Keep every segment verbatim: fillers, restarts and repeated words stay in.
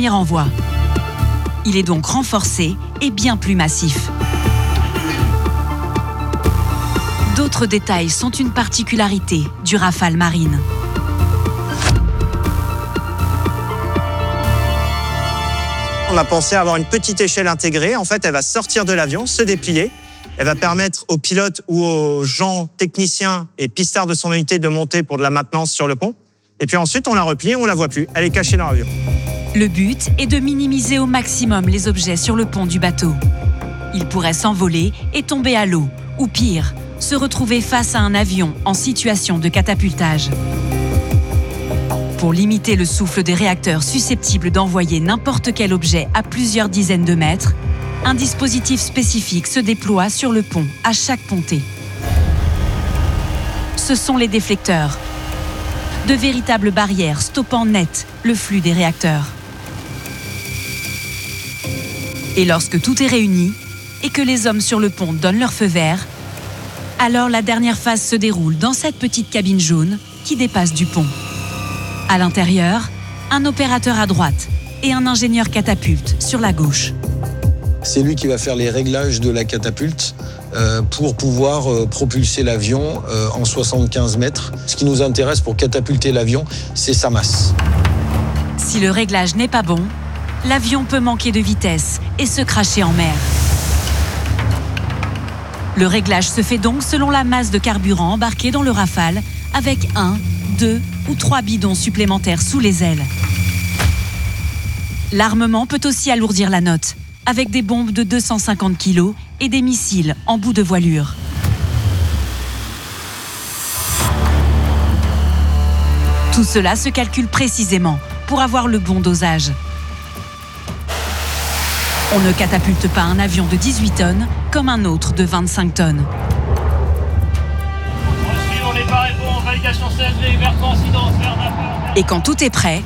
premier envoi. Il est donc renforcé et bien plus massif. D'autres détails sont une particularité du Rafale Marine. On a pensé avoir une petite échelle intégrée. En fait, elle va sortir de l'avion, se déplier. Elle va permettre aux pilotes ou aux gens techniciens et pistards de son unité de monter pour de la maintenance sur le pont. Et puis ensuite, on la replie et on la voit plus. Elle est cachée dans l'avion. Le but est de minimiser au maximum les objets sur le pont du bateau. Ils pourraient s'envoler et tomber à l'eau, ou pire, se retrouver face à un avion en situation de catapultage. Pour limiter le souffle des réacteurs susceptibles d'envoyer n'importe quel objet à plusieurs dizaines de mètres, un dispositif spécifique se déploie sur le pont à chaque pontée. Ce sont les déflecteurs, de véritables barrières stoppant net le flux des réacteurs. Et lorsque tout est réuni et que les hommes sur le pont donnent leur feu vert, alors la dernière phase se déroule dans cette petite cabine jaune qui dépasse du pont. À l'intérieur, un opérateur à droite et un ingénieur catapulte sur la gauche. C'est lui qui va faire les réglages de la catapulte euh, pour pouvoir euh, propulser l'avion euh, en soixante-quinze mètres. Ce qui nous intéresse pour catapulter l'avion, c'est sa masse. Si le réglage n'est pas bon, l'avion peut manquer de vitesse et se cracher en mer. Le réglage se fait donc selon la masse de carburant embarquée dans le Rafale, avec un, deux ou trois bidons supplémentaires sous les ailes. L'armement peut aussi alourdir la note, avec des bombes de deux cent cinquante kilos et des missiles en bout de voilure. Tout cela se calcule précisément pour avoir le bon dosage. On ne catapulte pas un avion de dix-huit tonnes comme un autre de vingt-cinq tonnes. Et quand tout est prêt,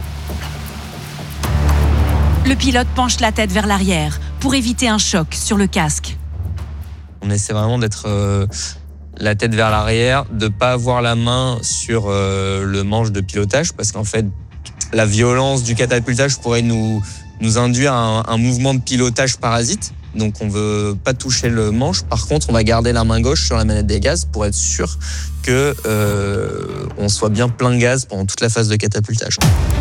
le pilote penche la tête vers l'arrière pour éviter un choc sur le casque. On essaie vraiment d'être euh, la tête vers l'arrière, de ne pas avoir la main sur euh, le manche de pilotage, parce qu'en fait, la violence du catapultage pourrait nous, nous induire un, un mouvement de pilotage parasite. Donc on ne veut pas toucher le manche. Par contre, on va garder la main gauche sur la manette des gaz pour être sûr qu'on euh, soit bien plein gaz pendant toute la phase de catapultage.